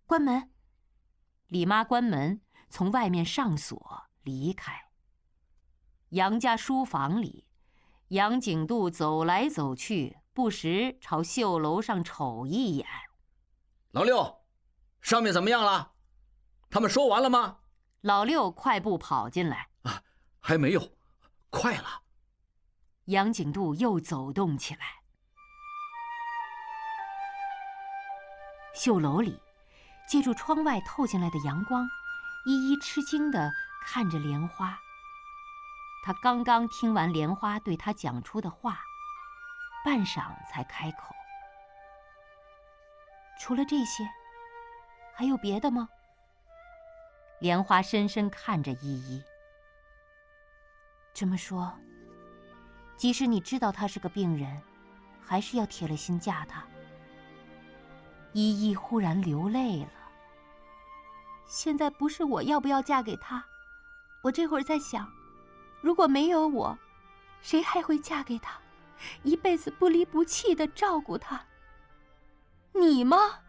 关门。李妈关门，从外面上锁离开。杨家书房里，杨景度走来走去，不时朝绣楼上瞅一眼。 老六，上面怎么样了？他们说完了吗？ 老六快步跑进来。 还没有，快了。 杨景度又走动起来。绣楼里，借助窗外透进来的阳光，依依吃惊地看着莲花。他刚刚听完莲花对他讲出的话，半晌才开口：“除了这些，还有别的吗？”莲花深深看着依依。这么说，即使你知道他是个病人，还是要铁了心嫁他。依依忽然流泪了。现在不是我要不要嫁给他，我这会儿在想，如果没有我，谁还会嫁给他，一辈子不离不弃地照顾他？你吗？